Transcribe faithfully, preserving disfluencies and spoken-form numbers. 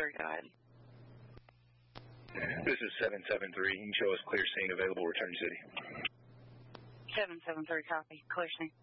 three, go ahead. This is seven seven three. You can show us clear scene available, return to city. seven seven three, copy. Clear scene.